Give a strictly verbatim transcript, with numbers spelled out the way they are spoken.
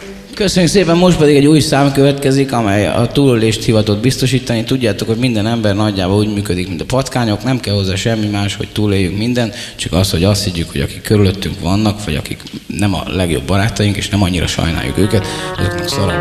Köszönjük szépen, most pedig egy új szám következik, amely a túlélést hivatott biztosítani. Tudjátok, hogy minden ember nagyjából úgy működik, mint a patkányok, nem kell hozzá semmi más, hogy túléljünk minden, csak az, hogy azt higgyük, hogy akik körülöttünk vannak, vagy akik nem a legjobb barátaink, és nem annyira sajnáljuk őket, azoknak szarul